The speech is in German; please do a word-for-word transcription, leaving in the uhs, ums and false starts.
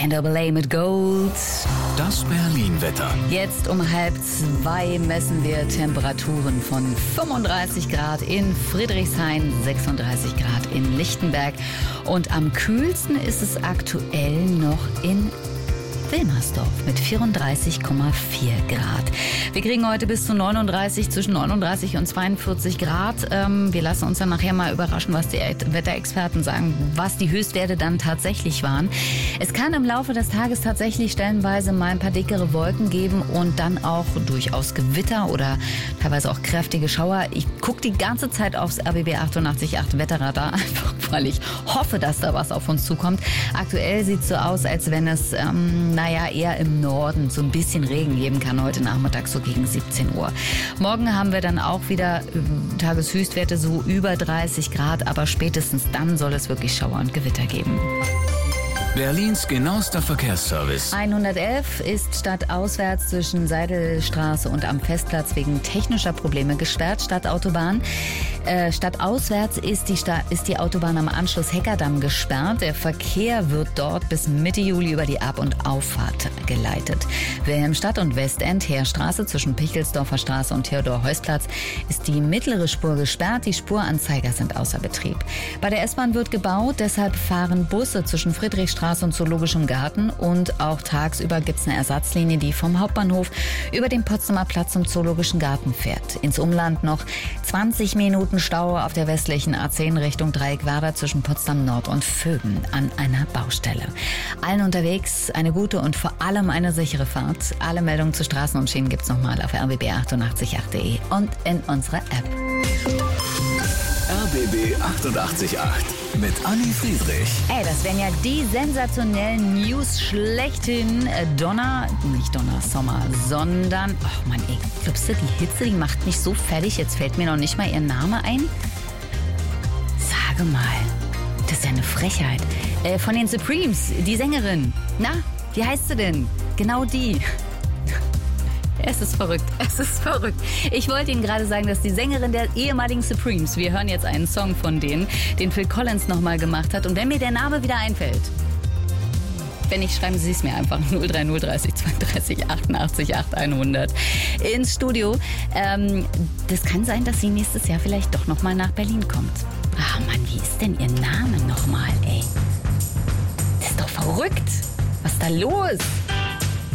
Band Double A mit Gold. Das Berlin-Wetter. Jetzt um halb zwei messen wir Temperaturen von fünfunddreißig Grad in Friedrichshain, sechsunddreißig Grad in Lichtenberg. Und am kühlsten ist es aktuell noch in Wilmersdorf mit vierunddreißig Komma vier Grad. Wir kriegen heute bis zu neununddreißig, zwischen neununddreißig und zweiundvierzig Grad. Ähm, wir lassen uns dann nachher mal überraschen, was die Wetterexperten sagen, was die Höchstwerte dann tatsächlich waren. Es kann im Laufe des Tages tatsächlich stellenweise mal ein paar dickere Wolken geben und dann auch durchaus Gewitter oder teilweise auch kräftige Schauer. Ich gucke die ganze Zeit aufs R B B achtundachtzig Komma acht Wetterradar, einfach weil ich hoffe, dass da was auf uns zukommt. Aktuell sieht es so aus, als wenn es ähm, naja, eher im Norden so ein bisschen Regen geben kann, heute Nachmittag so gegen siebzehn Uhr. Morgen haben wir dann auch wieder Tageshöchstwerte so über dreißig Grad, aber spätestens dann soll es wirklich Schauer und Gewitter geben. Berlins genauester Verkehrsservice. hundertelf ist stadtauswärts zwischen Seidelstraße und am Festplatz wegen technischer Probleme gesperrt. Stadtautobahn. Äh, stadtauswärts ist die, Sta- ist die Autobahn am Anschluss Heckerdamm gesperrt. Der Verkehr wird dort bis Mitte Juli über die Ab- und Auffahrt geleitet. Wilhelmstadt und Westend, Heerstraße zwischen Pichelsdorfer Straße und Theodor-Heuss-Platz ist die mittlere Spur gesperrt. Die Spuranzeiger sind außer Betrieb. Bei der S-Bahn wird gebaut, deshalb fahren Busse zwischen Friedrichstraße und Zoologischem Garten und auch tagsüber gibt es eine Ersatzlinie, die vom Hauptbahnhof über den Potsdamer Platz zum Zoologischen Garten fährt. Ins Umland noch zwanzig Minuten Stau auf der westlichen A zehn Richtung Dreieckwerder zwischen Potsdam Nord und Vöben an einer Baustelle. Allen unterwegs eine gute und vor allem eine sichere Fahrt. Alle Meldungen zu Straßen und Schienen gibt es nochmal auf r b b achtundachtzig Komma acht punkt de und in unserer App. R B B achtundachtzig Komma acht mit Anni Friedrich. Ey, das wären ja die sensationellen News schlechthin. Äh, Donner, nicht Donner, Sommer, sondern, ach Mann, ey, glaubst du, die Hitze, die macht mich so fertig, jetzt fällt mir noch nicht mal ihr Name ein? Sage mal, das ist ja eine Frechheit. Äh, von den Supremes, die Sängerin. Na, wie heißt sie denn? Genau die. Es ist verrückt, es ist verrückt. Ich wollte Ihnen gerade sagen, dass die Sängerin der ehemaligen Supremes, wir hören jetzt einen Song von denen, den Phil Collins nochmal gemacht hat. Und wenn mir der Name wieder einfällt, wenn nicht, schreiben Sie es mir einfach null drei null dreißig zweiunddreißig achtundachtzig acht hundert ins Studio. Ähm, das kann sein, dass sie nächstes Jahr vielleicht doch nochmal nach Berlin kommt. Ach Mann, wie ist denn Ihr Name nochmal, ey? Das ist doch verrückt. Was ist da los?